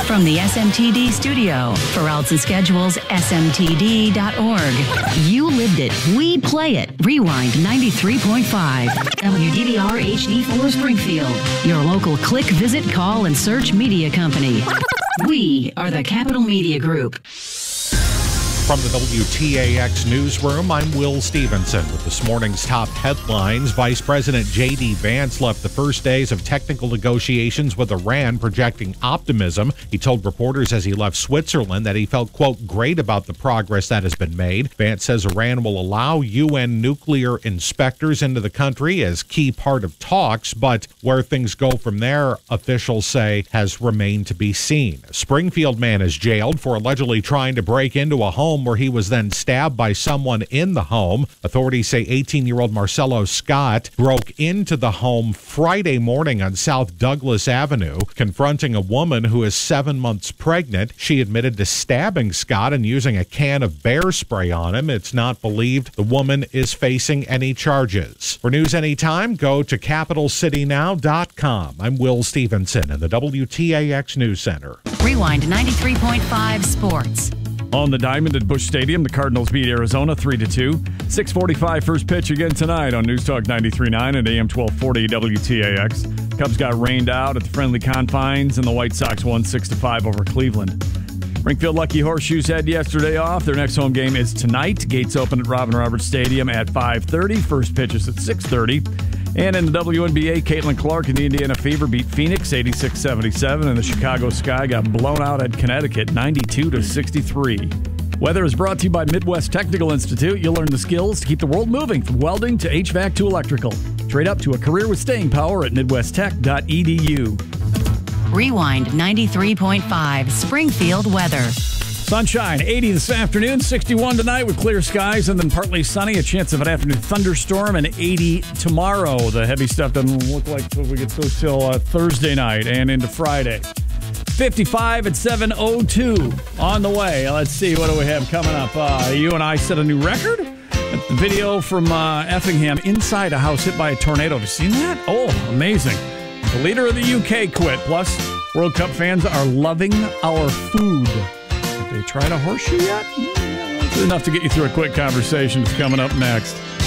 From the SMTD studio, for routes and schedules, smtd.org. You lived it. We play it. Rewind 93.5. WDVR HD4 Springfield. Your local click, visit, call, and search media company. We are the Capital Media Group. From the WTAX newsroom, I'm Will Stevenson with this morning's top headlines. Vice President J.D. Vance left the first days of technical negotiations with Iran projecting optimism. He told reporters as he left Switzerland that he felt, quote, great about the progress that has been made. Vance says Iran will allow UN nuclear inspectors into the country as key part of talks, but where things go from there, officials say, has remained to be seen. A Springfield man is jailed for allegedly trying to break into a home where he was then stabbed by someone in the home. Authorities say 18-year-old Marcelo Scott broke into the home Friday morning on South Douglas Avenue, confronting a woman who is 7 months pregnant. She admitted to stabbing Scott and using a can of bear spray on him. It's not believed the woman is facing any charges. For news anytime, go to CapitalCityNow.com. I'm Will Stevenson in the WTAX News Center. Rewind 93.5 Sports. On the diamond at Busch Stadium, the Cardinals beat Arizona 3-2. 6:45 first pitch again tonight on News Talk 93.9 and AM 1240 WTAX. Cubs got rained out at the friendly confines, and the White Sox won 6-5 over Cleveland. Springfield Lucky Horseshoes had yesterday off. Their next home game is tonight. Gates open at Robin Roberts Stadium at 5:30. First pitch is at 6:30. And in the WNBA, Caitlin Clark and the Indiana Fever beat Phoenix 86-77, and the Chicago Sky got blown out at Connecticut 92-63. Weather is brought to you by Midwest Technical Institute. You'll learn the skills to keep the world moving, from welding to HVAC to electrical. Trade up to a career with staying power at midwesttech.edu. Rewind 93.5 Springfield weather. Sunshine, 80 this afternoon, 61 tonight with clear skies, and then partly sunny, a chance of an afternoon thunderstorm, and 80 tomorrow. The heavy stuff doesn't look like we get to till Thursday night and into Friday. 55 at 7:02 on the way. Let's see, what do we have coming up? You and I set a new record. The video from Effingham inside a house hit by a tornado. Have you seen that? Oh, amazing. The leader of the UK quit. Plus, World Cup fans are loving our food. Have they tried a horseshoe yet? Enough to get you through a quick conversation. It's coming up next.